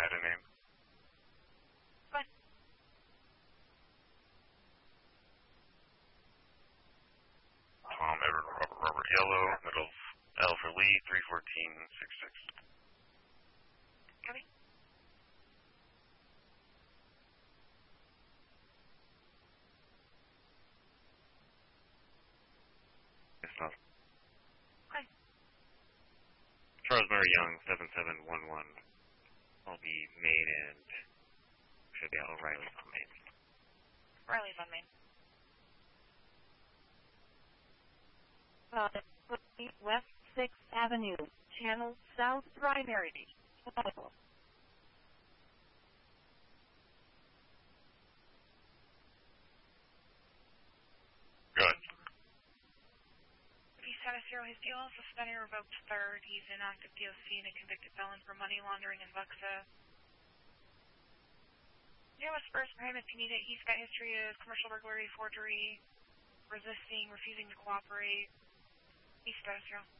add a name? Fine. Tom, Edward, Robert, Yellow, middle L for Lee, 31466. Copy. It's not. Fine. Charles Murray Young, 7711. I'll be main and should be O'Reilly's on main. Riley's on main. West 6th Avenue, Channel South Primary. Good. If he's status 0, his DL is suspended or revoked 3rd. He's an active DOC and a convicted felon for money laundering in Buxa. You have a Spurs for him if you need it. He's got history of commercial burglary, forgery, resisting, refusing to cooperate. He's status 0.